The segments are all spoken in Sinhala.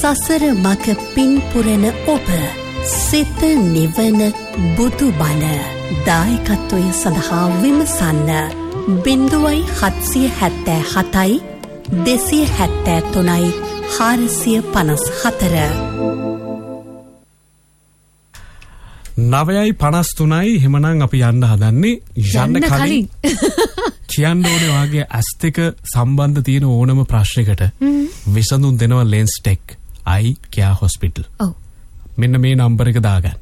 සසර මක පින් පුරන ඔබ සිත නිවන බුදු බණ දායකත්වය සඳහා විමසන්න 0777 273 454 9:53 එහෙමනම් අපි යන්න හදන්නේ යන්න කලින් කියන්න ඕනේ වාගේ ඇස්තික සම්බන්ධ තියෙන ඕනම ප්‍රශ්නයකට විසඳුම් දෙනවා ලෙන්ස් ටෙක් අයි කියා හොස්පිටල්. ඔව්. මෙන්න මේ නම්බර එක දාගන්න.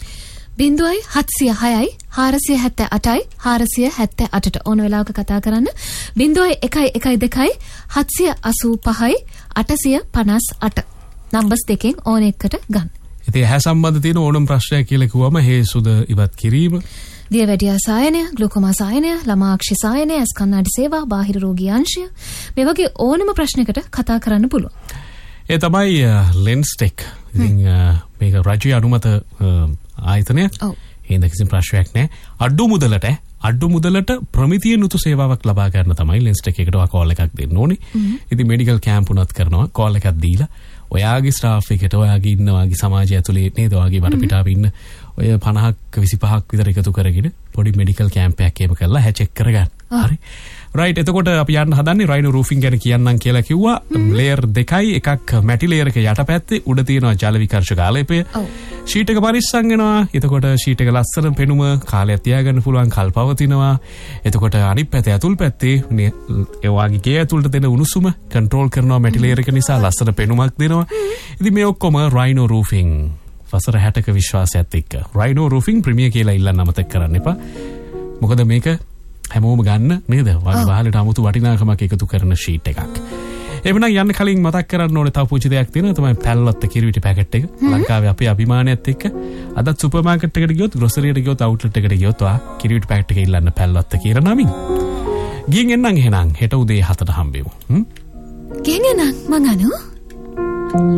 0706 478 478ට ඕන වෙලාවක කතා කරන්න. 0112 785 858 නම්බර්ස් දෙකෙන් ඕන එකකට ගන්න. ඉතින් හැ සම්බන්ධ තියෙන ඕනම ප්‍රශ්නයක් කියලා කිව්වම හේසුද ඉවත් කිරීම, දියවැඩියා සායනය, ග්ලූකෝමා සායනය, ළමාක්ෂි සායනය, ඇස් කණ්ණාඩි සේවා, බාහිර රෝගී අංශය, මේ වගේ ඕනම ප්‍රශ්නයකට කතා කරන්න පුළුවන්. ඒ තමයි ලෙන්ස් ටෙක්. ඉතින් මේක රජයේ අනුමත ආයතනයක්. ඔව්. එහෙනම් කිසිම ප්‍රශ්නයක් නැහැ. අඩු මුදලට ප්‍රමිතිය නුතු සේවාවක් ලබා ගන්න තමයි ලෙන්ස් ටෙක් එකට කෝල් එකක් දෙන්න ඕනේ. ඉතින් මෙඩිකල් කැම්ප් උනත් කරනවා. කෝල් එකක් දීලා ඔයාගේ ස්ටාෆ් එකට ඔයාගේ ඉන්න වාගේ සමාජය ඇතුලේ නේද ඔයාගේ වටපිටාවේ ඉන්න ඔය 50ක් 25ක් විතර එකතු කරගෙන පොඩි මෙඩිකල් කැම්ප් එකක් එහෙම කරලා හැ චෙක් කරගන්න. හරි. රයිට්. එතකොට අපි යන්න හදන්නේ රයිනෝ රූෆින් ගැන කියන්නම් කියලා කිව්වා. ලේයර් දෙකයි, එකක් මැටි ලේයර් එක යටපැත්තේ, උඩ තියෙනවා ජල විකර්ෂක ආලේපය. ෂීට් එක පරිස්සම් වෙනවා. එතකොට ෂීට් එක ලස්සන පෙනුම කාලයක් තියාගන්න පුළුවන්, කල්පවතිනවා. එතකොට අනිත් පැත්තේ ඇතුල් පැත්තේ ඒ වගේ ගේ ඇතුළට දෙන උණුසුම කන්ට්‍රෝල් කරනවා මැටි ලේයර් එක නිසා ලස්සන පෙනුමක් දෙනවා. ඉතින් මේ ඔක්කොම රයිනෝ රූෆින් වසර 60ක විශ්වාසයත් එක්ක. රයිනෝ රූෆින් ප්‍රීමියර් කියලා ඉල්ලන්න අමතක කරන්න එපා. මොකද මේක හැමෝම ගන්න නේද? වගේ වහලට 아무තු වටිනාකමක් එකතු කරන ෂීට් එකක්. එවනම් යන්න කලින් මතක් කරන්න ඕනේ තව පුංචි දෙයක් තියෙනවා. තමයි පැල්ලොත් කිරිවිටි පැකට් එක. ලංකාවේ අපේ අභිමානයත් එක්ක අදත් සුපර් මාකට් එකට ගියොත්, ග්‍රොසරි එකට ගියොත්, අවුට්ලට් එකට ගියොත් කිරිවිටි පැකට් එක ඉල්ලන්න පැල්ලොත් කියලා නමින්. ගිහින් එන්නම් එහෙනම් හෙට උදේ 7ට හම්බෙමු. ගිහින් එන්නම් මං අනෝ.